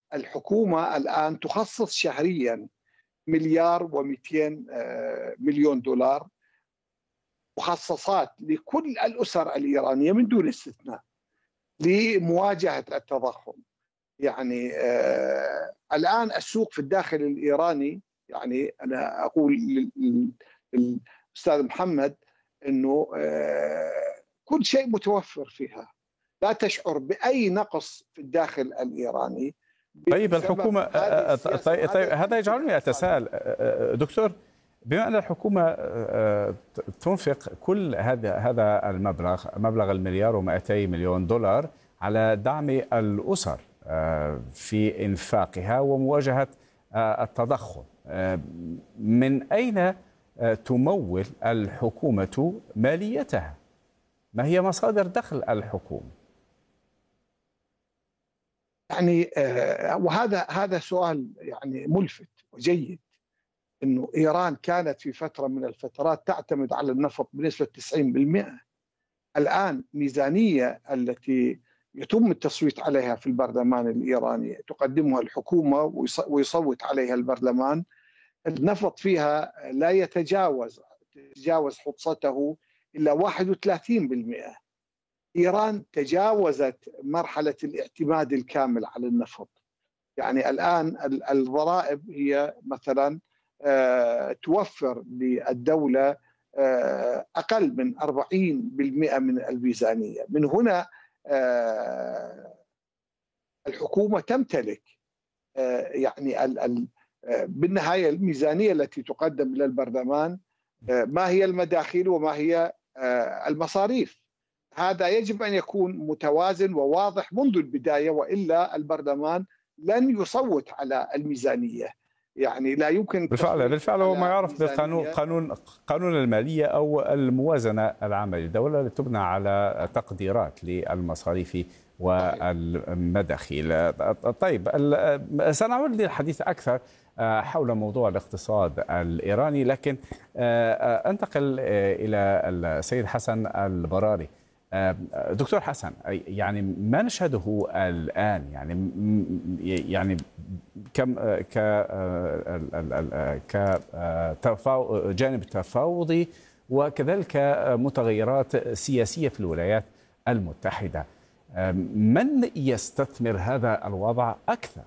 الحكومة الآن تخصص شهريا مليار و200 مليون دولار مخصصات لكل الأسر الإيرانية من دون استثناء لمواجهة التضخم. يعني الآن السوق في الداخل الإيراني، يعني أنا أقول للأستاذ محمد أنه كل شيء متوفر فيها، لا تشعر بأي نقص في الداخل الإيراني. طيب الحكومة طيب هذا يجعلني أتساءل دكتور، بما أن الحكومة تنفق كل هذا المبلغ، مبلغ المليار و200 مليون دولار على دعم الأسر في إنفاقها ومواجهة التضخم، من أين تمول الحكومة ماليتها؟ ما هي مصادر دخل الحكومة؟ يعني وهذا سؤال يعني ملفت وجيد، انه ايران كانت في فتره من الفترات تعتمد على النفط بنسبه 90%. الان ميزانيه التي يتم التصويت عليها في البرلمان الايراني تقدمها الحكومه ويصوت عليها البرلمان، النفط فيها لا يتجاوز حصته الا 31%. إيران تجاوزت مرحلة الاعتماد الكامل على النفط. يعني الآن الضرائب هي مثلا توفر للدولة أقل من 40% من الميزانية. من هنا الحكومة تمتلك يعني بالنهاية الميزانية التي تقدم إلى البرلمان ما هي المداخيل وما هي المصاريف. هذا يجب أن يكون متوازن وواضح منذ البداية، وإلا البرلمان لن يصوت على الميزانية. يعني لا يمكن بالفعل هو ما يعرف قانون المالية أو الموازنة العامة للدولة، اللي تبنى على تقديرات للمصاريف والمداخيل. طيب سنعود للحديث أكثر حول موضوع الاقتصاد الإيراني، لكن أنتقل إلى السيد حسن البراري. دكتور حسن، يعني ما نشهده الآن يعني كم جانب تفاوضي وكذلك متغيرات سياسية في الولايات المتحدة، من يستثمر هذا الوضع أكثر؟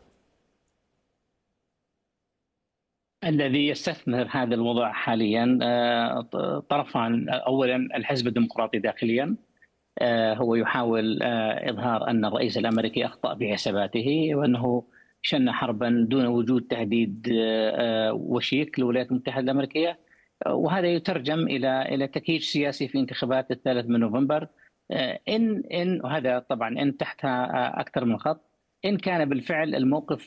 الذي يستثمر هذا الوضع حاليا طرفان. أولا الحزب الديمقراطي داخليا، هو يحاول إظهار أن الرئيس الأمريكي أخطأ بحساباته وأنه شن حربا دون وجود تهديد وشيك للولايات المتحدة الأمريكية، وهذا يترجم إلى تكييف سياسي في انتخابات 3 من نوفمبر. وهذا طبعا إن تحتها أكثر من خط. إن كان بالفعل الموقف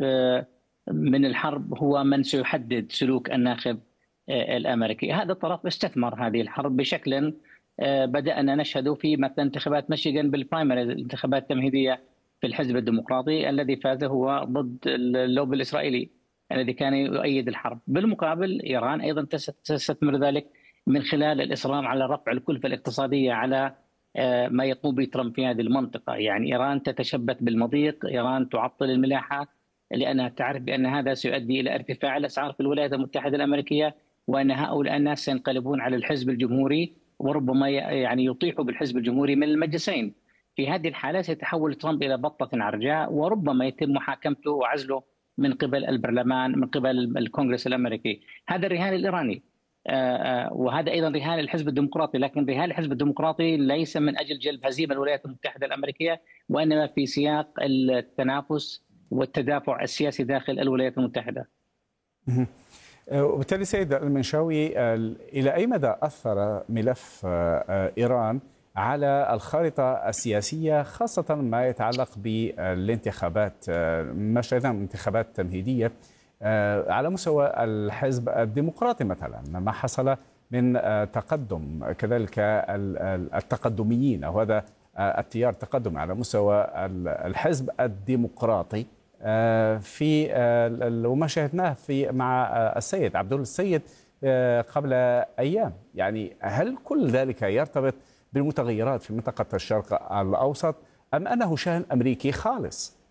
من الحرب هو من سيحدد سلوك الناخب الأمريكي، هذا الطرف استثمر هذه الحرب بشكل بدأنا نشهده في مثلا انتخابات ميشيغان بالبرايمري، الانتخابات التمهيدية في الحزب الديمقراطي الذي فاز هو ضد اللوبي الإسرائيلي الذي كان يؤيد الحرب. بالمقابل إيران أيضا تستثمر ذلك من خلال الإصرار على رفع الكلفة الاقتصادية على ما يقوم به ترامب في هذه المنطقة. يعني إيران تتشبث بالمضيق، إيران تعطل الملاحة لأنها تعرف بأن هذا سيؤدي إلى ارتفاع الأسعار في الولايات المتحدة الأمريكية، وأن هؤلاء الناس سينقلبون على الحزب الجمهوري وربما يعني يطيحوا بالحزب الجمهوري من المجلسين. في هذه الحالة سيتحول ترامب إلى بطة عرجاء، وربما يتم محاكمته وعزله من قبل البرلمان، من قبل الكونغرس الأمريكي. هذا الرهان الإيراني، وهذا أيضا رهان الحزب الديمقراطي، لكن رهان الحزب الديمقراطي ليس من أجل جلب هزيمة الولايات المتحدة الأمريكية، وإنما في سياق التنافس والتدافع السياسي داخل الولايات المتحدة. وبالتالي سيد المنشاوي، إلى أي مدى أثر ملف إيران على الخارطة السياسية، خاصة ما يتعلق بالانتخابات، ما شاهدنا من انتخابات تمهيدية على مستوى الحزب الديمقراطي مثلا، ما حصل من تقدم، كذلك التقدميين أو هذا التيار التقدمي على مستوى الحزب الديمقراطي في وما شاهدناه في مع السيد عبد السيد قبل أيام. يعني هل كل ذلك يرتبط بالمتغيرات في منطقة الشرق الأوسط، أم أنه شأن أمريكي خالص؟